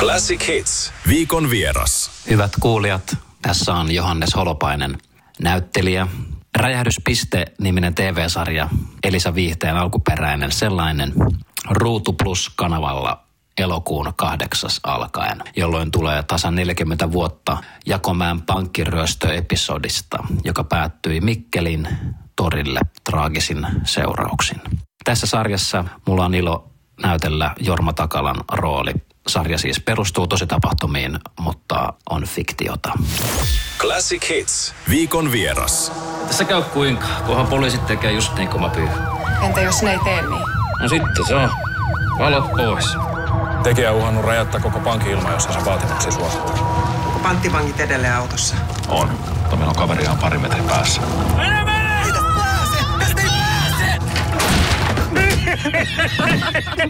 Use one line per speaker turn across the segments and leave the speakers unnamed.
Classic Hits. Viikon vieras.
Hyvät kuulijat, tässä on Johannes Holopainen, näyttelijä. Räjähdyspiste-niminen TV-sarja, Elisa Viihteen alkuperäinen sellainen, Ruutu Plus-kanavalla elokuun 8. alkaen, jolloin tulee tasan 40 vuotta Jakomäen pankkiryöstöepisodista, joka päättyi Mikkelin torille traagisin seurauksin. Tässä sarjassa mulla on ilo näytellä Jorma Takalan rooli. Sarja siis perustuu tositapahtumiin, mutta on fiktiota.
Classic Hits. Viikon vieras.
Tässä käy kuinka, kunhan poliisit tekee just niin kuin mä pyydän.
Entä jos ne ei tee niin?
No sitten se on. Valot pois.
Tekijä uhannut räjäyttää koko pankin ilman, jos se vaatimuksia suostuu.
Onko panttivangit edelleen autossa?
On, mutta meillä on kaveri ihan pari metrin päässä.
Mene! Ei tästä pääse! Tästä ei pääse!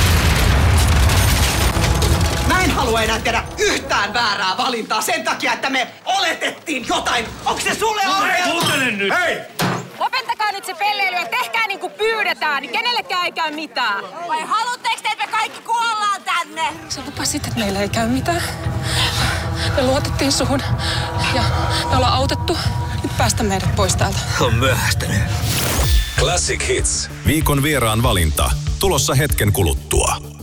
Mä en halua enää tehdä yhtään väärää valintaa sen takia, että me oletettiin jotain. Onko se sulle ongelma?
Kuuntele nyt! Hei!
Lopettakaa nyt se pelleily ja tehkää niin kuin pyydetään, niin kenellekään ei käy mitään. Vai haluatteko te, että me kaikki kuollaan tänne?
Sä lupasit, että meillä ei käy mitään. Me luotettiin suhun ja me ollaan autettu. Nyt päästä meidät pois täältä.
On myöhästynyt.
Classic Hits. Viikon vieraan valinta. Tulossa hetken kuluttua.